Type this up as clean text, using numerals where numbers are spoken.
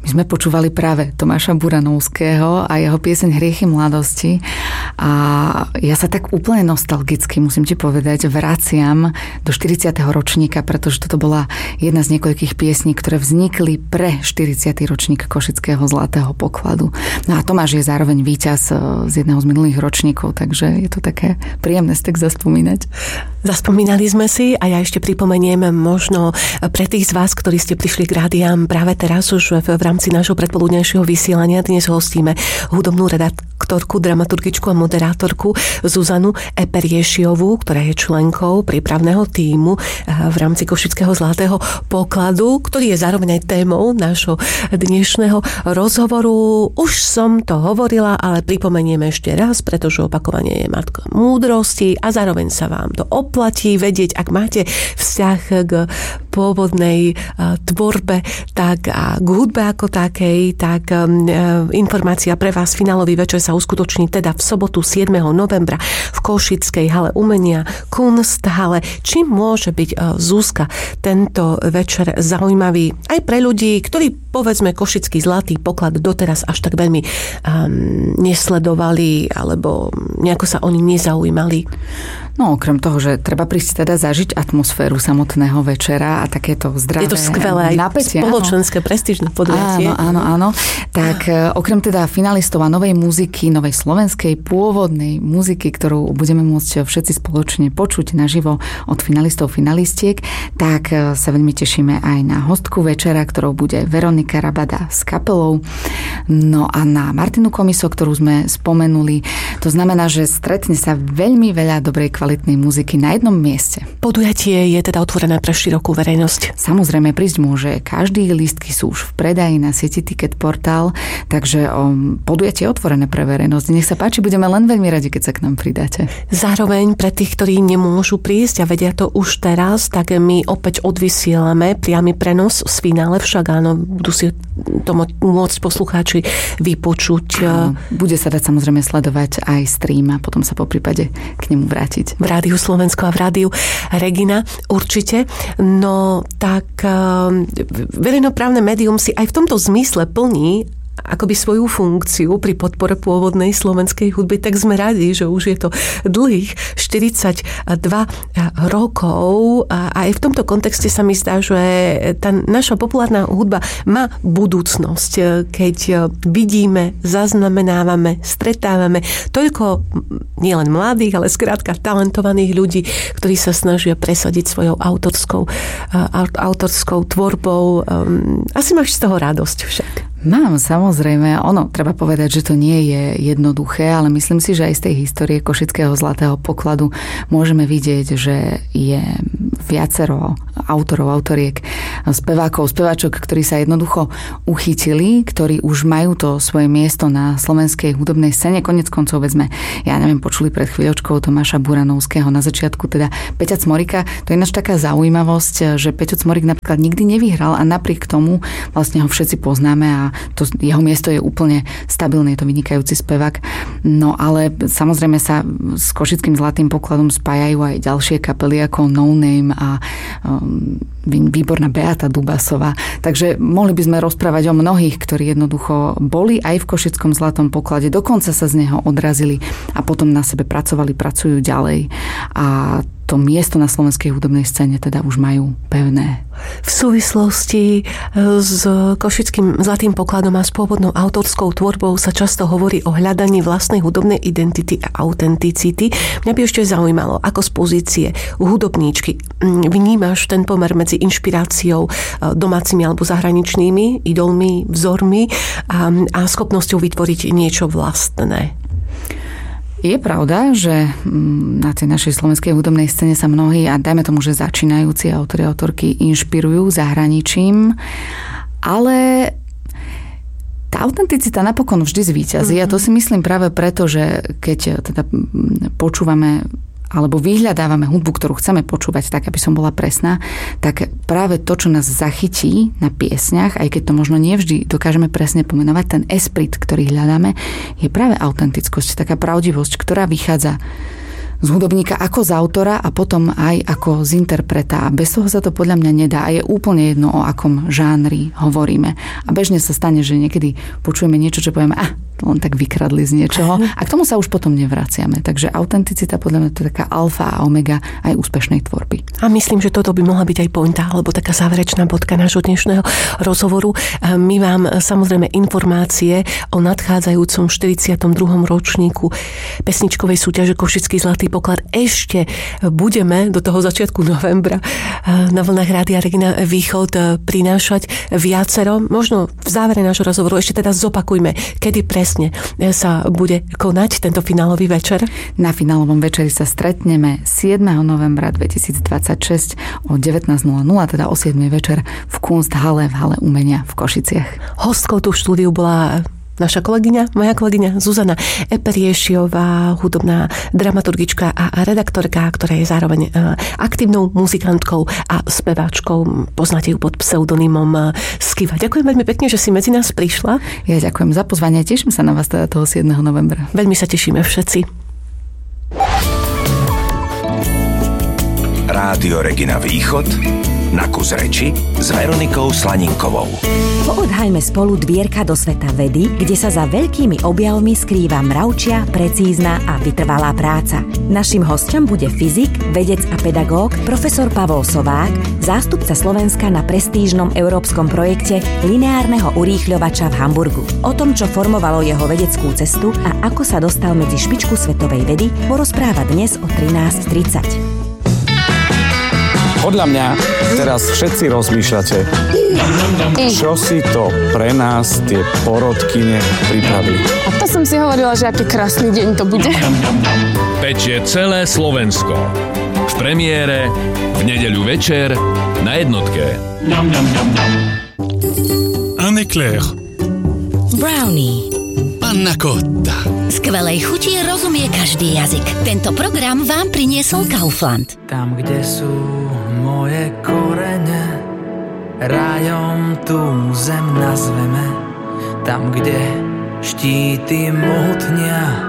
My sme počúvali práve Tomáša Buranovského a jeho pieseň Hriechy mladosti a ja sa tak úplne nostalgicky, musím ti povedať, vraciam do 40. ročníka, pretože toto bola jedna z niekoľkých piesní, ktoré vznikli pre 40. ročník Košického zlatého pokladu. No a Tomáš je zároveň víťaz z jedného z minulých ročníkov, takže je to také príjemné si tak zaspomínať. Zaspomínali sme si a ja ešte pripomeniem možno pre tých z vás, ktorí ste prišli k rádiám práve teraz už v rámci nášho predpoludnejšieho vysielania. Dnes hostíme hudobnú redaktorku, dramaturgičku a moderátorku Zuzanu Eperiešiovú, ktorá je členkou prípravného tímu v rámci Košického zlatého pokladu, ktorý je zároveň aj témou nášho dnešného rozhovoru. Už som to hovorila, ale pripomenieme ešte raz, pretože opakovanie je matka múdrosti a zároveň sa vám to oplatí vedieť, ak máte vzťah k pôvodnej tvorbe, tak a k hudbe ako takej, tak informácia pre vás. Finálový večer sa uskutoční teda v sobotu 7. novembra v Košickej hale umenia Kunsthalle. Čím môže byť, Zuzka, tento večer zaujímavý aj pre ľudí, ktorí, povedzme, Košický zlatý poklad doteraz až tak veľmi nesledovali alebo nejako sa oni nezaujímali? No, okrem toho, že treba prísť teda zažiť atmosféru samotného večera a takéto zdravé napätie. Je to skvelé, napätie, spoločenské prestížne podujatie. Áno. Tak okrem teda finalistov a novej muziky, novej slovenskej pôvodnej muziky, ktorú budeme môcť všetci spoločne počuť naživo od finalistov, finalistiek, tak sa veľmi tešíme aj na hostku večera, ktorou bude Veronika Rabada s kapelou. No a na Martinu Komiso, ktorú sme spomenuli. To znamená, že stretne sa veľmi veľa dobrej kvalitnej muziky na jednom mieste. Podujatie je teda otvorené pre širokú verejnosť. Samozrejme, prísť môže každý, lístky sú už v predaji na sieti Ticket Portal, takže podujatie je otvorené pre verejnosť. Nech sa páči, budeme len veľmi radi, keď sa k nám pridáte. Zároveň pre tých, ktorí nemôžu prísť a vedia to už teraz, tak my opäť odvysielame priamy prenos z finále, však áno, budú si to môcť poslucháči vypočuť. Bude sa dať samozrejme sledovať aj stream a potom sa po prípade k nemu vrátiť. V Rádiu Slovensko a v Rádiu Regina určite. No tak verejnoprávne médium si aj v tomto zmysle plní akoby svoju funkciu pri podpore pôvodnej slovenskej hudby, tak sme radi, že už je to dlhých 42 rokov a aj v tomto kontexte sa mi zdá, že tá naša populárna hudba má budúcnosť, keď vidíme, zaznamenávame, stretávame toľko nielen mladých, ale skrátka talentovaných ľudí, ktorí sa snažia presadiť svojou autorskou tvorbou. Asi máš z toho radosť však. Mám, samozrejme. Treba povedať, že to nie je jednoduché, ale myslím si, že aj z tej histórie Košického zlatého pokladu môžeme vidieť, že je viacero autoriek, spevákov, speváčok, ktorí sa jednoducho uchytili, ktorí už majú to svoje miesto na slovenskej hudobnej scéne. Konec koncov počuli pred chvíľočkou Tomáša Buranovského, na začiatku teda Peťa Cmorika. To je ináč taká zaujímavosť, že Peťo Cmorik napríklad nikdy nevyhral a napriek tomu vlastne ho všetci poznáme a to jeho miesto je úplne stabilné, je to vynikajúci spevák. No ale samozrejme sa s Košickým zlatým pokladom spájajú aj ďalšie kapely ako No Name a výborná Beata Dubasová. Takže mohli by sme rozprávať o mnohých, ktorí jednoducho boli aj v Košickom zlatom poklade, dokonca sa z neho odrazili a potom na sebe pracujú ďalej. A to miesto na slovenskej hudobnej scéne teda už majú pevné. V súvislosti s Košickým zlatým pokladom a s pôvodnou autorskou tvorbou sa často hovorí o hľadaní vlastnej hudobnej identity a autenticity. Mňa by ešte zaujímalo, ako z pozície hudobníčky vnímaš ten pomer medzi inšpiráciou domácimi alebo zahraničnými idolmi, vzormi a schopnosťou vytvoriť niečo vlastné? Je pravda, že na tej našej slovenskej hudobnej scéne sa mnohí, a dajme tomu, že začínajúci autorky inšpirujú zahraničím, ale tá autenticita napokon vždy zvíťazí. A to si myslím práve preto, že keď teda počúvame alebo vyhľadávame hudbu, ktorú chceme počúvať, tak aby som bola presná, tak práve to, čo nás zachytí na piesňach, aj keď to možno nevždy dokážeme presne pomenovať, ten esprit, ktorý hľadáme, je práve autentickosť, taká pravdivosť, ktorá vychádza z hudobníka ako z autora a potom aj ako z interpreta. A bez toho sa to podľa mňa nedá. A je úplne jedno, o akom žánri hovoríme. A bežne sa stane, že niekedy počujeme niečo, čo povieme, len tak vykradli z niečoho. A k tomu sa už potom nevraciame. Takže autenticita podľa mňa to je taká alfa a omega aj úspešnej tvorby. A myslím, že toto by mohla byť aj pointa, alebo taká záverečná bodka nášho dnešného rozhovoru. My vám samozrejme informácie o nadchádzajúcom 42. ročníku pesničkovej súťaže Košický zlatý poklad ešte budeme do toho začiatku novembra na vlnách Rádia Regina Východ prinášať viacero. Možno v závere nášho rozhovoru ešte teda zopakujme, kedy presne sa bude konať tento finálový večer. Na finálovom večeri sa stretneme 7. novembra 2026 o 19:00, teda o 7. večer v Kunsthalle, v hale umenia v Košiciach. Hostkou tu v štúdiu bola naša kolegyňa, moja kolegyňa Zuzana Eperiešiová, hudobná dramaturgička a redaktorka, ktorá je zároveň aktívnou muzikantkou a speváčkou. Poznáte ju pod pseudonymom Skiva. Ďakujem veľmi pekne, že si medzi nás prišla. Ja ďakujem za pozvanie. Teším sa na vás teda toho 7. novembra. Veľmi sa tešíme všetci. Rádio Regina Východ na kus reči s Veronikou Slaninkovou. Poodhaľme spolu dvierka do sveta vedy, kde sa za veľkými objavmi skrýva mravčia, precízna a vytrvalá práca. Naším hosťom bude fyzik, vedec a pedagóg profesor Pavol Sovák, zástupca Slovenska na prestížnom európskom projekte lineárneho urýchľovača v Hamburgu. O tom, čo formovalo jeho vedeckú cestu a ako sa dostal medzi špičku svetovej vedy, porozpráva dnes o 13:30. Podľa mňa teraz všetci rozmýšľate, čo si to pre nás tie porodkyne pripravili. A to som si hovorila, že aký krásny deň to bude. Pečie celé Slovensko. V premiére v nedeľu večer na Jednotke. Anne-Claire. Brownie. Panna cotta. Skvelej chuti rozumie každý jazyk. Tento program vám priniesol Kaufland. Tam, kde sú moje korene, rajom tú zem nazveme. Tam, kde štíty mohutnia